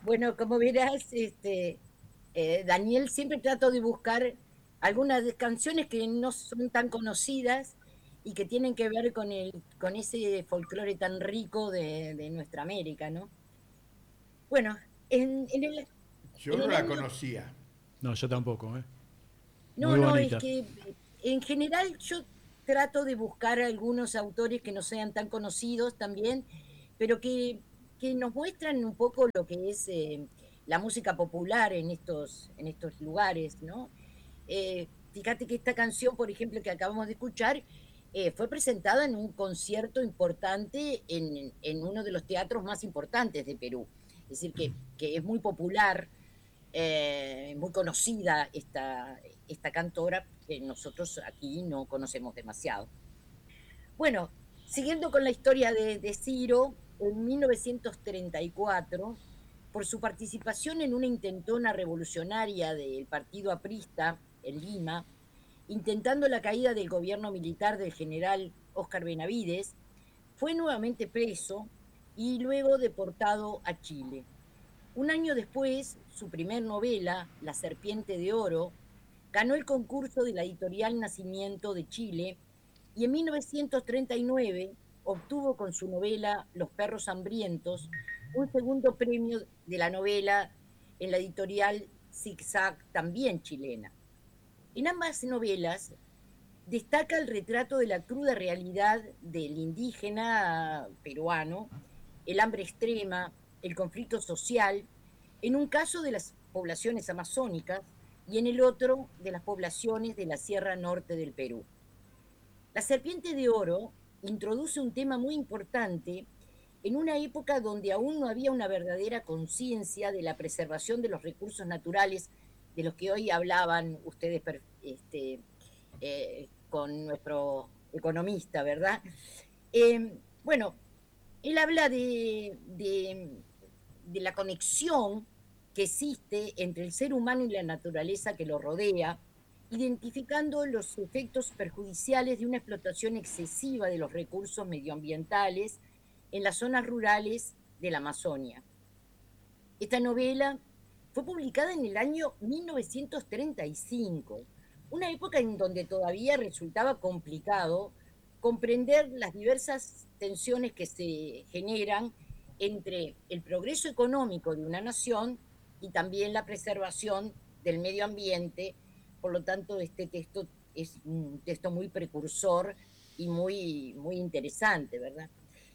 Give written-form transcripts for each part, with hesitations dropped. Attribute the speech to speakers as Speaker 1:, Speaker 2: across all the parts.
Speaker 1: Bueno, como verás, Daniel, siempre trato de buscar algunas canciones que no son tan conocidas y que tienen que ver con ese folclore tan rico de nuestra América, ¿no? Bueno, en, en el,
Speaker 2: Yo
Speaker 1: en
Speaker 2: no
Speaker 1: el
Speaker 2: la
Speaker 1: año,
Speaker 2: conocía.
Speaker 3: No, yo tampoco, ¿eh?
Speaker 1: no,
Speaker 3: Muy
Speaker 1: no, es
Speaker 3: bonita.
Speaker 1: que en general yo trato de buscar algunos autores que no sean tan conocidos también, pero que nos muestran un poco lo que es la música popular en estos lugares, ¿no? Fíjate que esta canción, por ejemplo, que acabamos de escuchar, fue presentada en un concierto importante en uno de los teatros más importantes de Perú. Es decir, que es muy popular, muy conocida esta cantora que nosotros aquí no conocemos demasiado. Bueno, siguiendo con la historia de Ciro, en 1934, por su participación en una intentona revolucionaria del partido aprista en Lima, intentando la caída del gobierno militar del general Óscar Benavides, fue nuevamente preso y luego deportado a Chile. Un año después, su primer novela, La Serpiente de Oro, ganó el concurso de la editorial Nacimiento de Chile y en 1939 obtuvo con su novela Los perros hambrientos un segundo premio de la novela en la editorial Zigzag, también chilena. En ambas novelas destaca el retrato de la cruda realidad del indígena peruano, el hambre extrema, el conflicto social, en un caso de las poblaciones amazónicas y en el otro de las poblaciones de la Sierra Norte del Perú. La Serpiente de Oro introduce un tema muy importante en una época donde aún no había una verdadera conciencia de la preservación de los recursos naturales de los que hoy hablaban ustedes con nuestro economista, ¿verdad? Bueno, él habla de la conexión que existe entre el ser humano y la naturaleza que lo rodea, identificando los efectos perjudiciales de una explotación excesiva de los recursos medioambientales en las zonas rurales de la Amazonia. Esta novela fue publicada en el año 1935, una época en donde todavía resultaba complicado comprender las diversas tensiones que se generan entre el progreso económico de una nación y también la preservación del medio ambiente. Por lo tanto, este texto es un texto muy precursor y muy interesante, ¿verdad?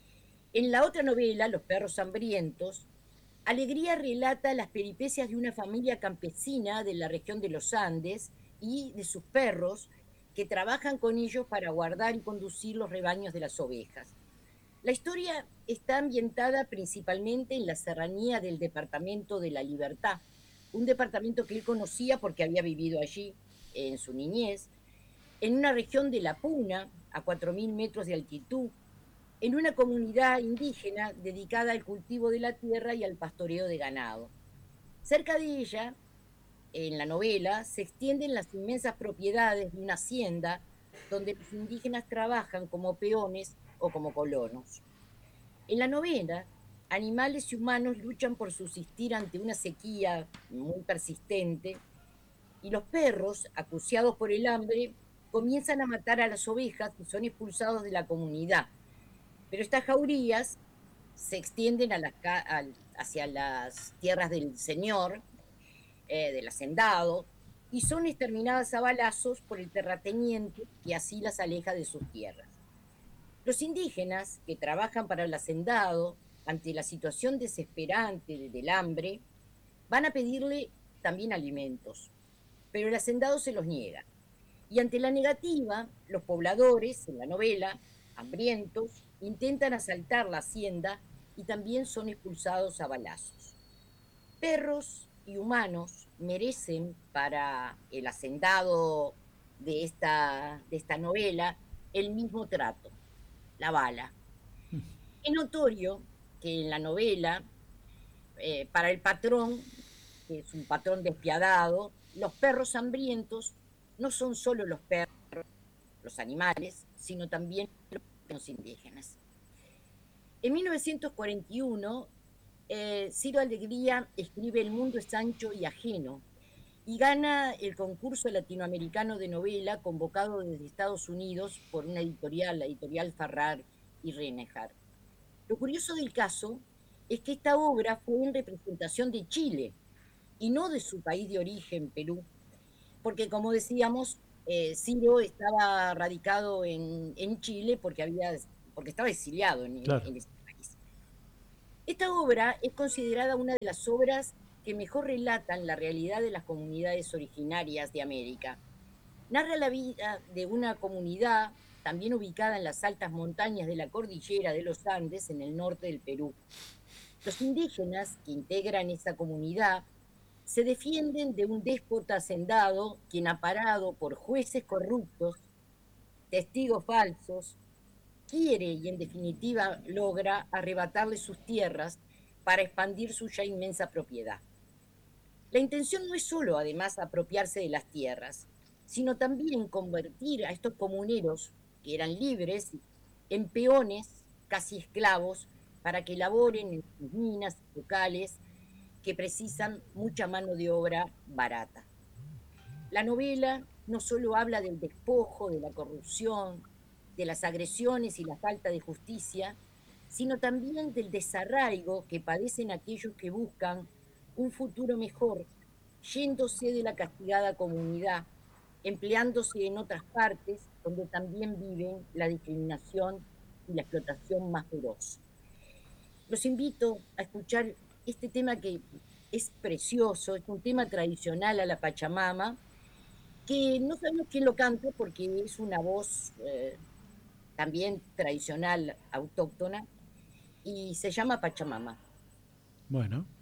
Speaker 1: En la otra novela, Los perros hambrientos, Alegría relata las peripecias de una familia campesina de la región de los Andes y de sus perros que trabajan con ellos para guardar y conducir los rebaños de las ovejas. La historia está ambientada principalmente en la serranía del departamento de La Libertad, un departamento que él conocía porque había vivido allí en su niñez, en una región de La Puna, a 4.000 metros de altitud, en una comunidad indígena dedicada al cultivo de la tierra y al pastoreo de ganado. Cerca de ella, en la novela, se extienden las inmensas propiedades de una hacienda donde los indígenas trabajan como peones o como colonos. En la novela, animales y humanos luchan por subsistir ante una sequía muy persistente y los perros, acuciados por el hambre, comienzan a matar a las ovejas y son expulsados de la comunidad. Pero estas jaurías se extienden hacia las tierras del señor, del hacendado, y son exterminadas a balazos por el terrateniente que así las aleja de sus tierras. Los indígenas que trabajan para el hacendado, ante la situación desesperante del hambre, van a pedirle también alimentos, pero el hacendado se los niega. Y ante la negativa, los pobladores, en la novela, hambrientos, intentan asaltar la hacienda y también son expulsados a balazos. Perros y humanos merecen para el hacendado de esta novela el mismo trato, la bala. Es notorio que en la novela, para el patrón, que es un patrón despiadado, los perros hambrientos no son solo los perros, los animales, sino también los indígenas. En 1941, Ciro Alegría escribe El mundo es ancho y ajeno y gana el concurso latinoamericano de novela convocado desde Estados Unidos por una editorial, la editorial Farrar y Renejar. Lo curioso del caso es que esta obra fue en representación de Chile y no de su país de origen, Perú, porque como decíamos, Ciro estaba radicado en Chile porque estaba exiliado
Speaker 2: Claro.
Speaker 1: en ese país. Esta obra es considerada una de las obras que mejor relatan la realidad de las comunidades originarias de América. Narra la vida de una comunidad también ubicada en las altas montañas de la cordillera de los Andes en el norte del Perú. Los indígenas que integran esa comunidad se defienden de un déspota hacendado quien, amparado por jueces corruptos, testigos falsos, quiere y en definitiva logra arrebatarle sus tierras para expandir su ya inmensa propiedad. La intención no es solo, además, apropiarse de las tierras, sino también convertir a estos comuneros, que eran libres, en peones, casi esclavos, para que laboren en sus minas locales que precisan mucha mano de obra barata. La novela no solo habla del despojo, de la corrupción, de las agresiones y la falta de justicia, sino también del desarraigo que padecen aquellos que buscan un futuro mejor, yéndose de la castigada comunidad, empleándose en otras partes donde también viven la discriminación y la explotación más feroz. Los invito a escuchar este tema que es precioso, es un tema tradicional a la Pachamama, que no sabemos quién lo canta porque es una voz también tradicional, autóctona, y se llama Pachamama.
Speaker 2: Bueno.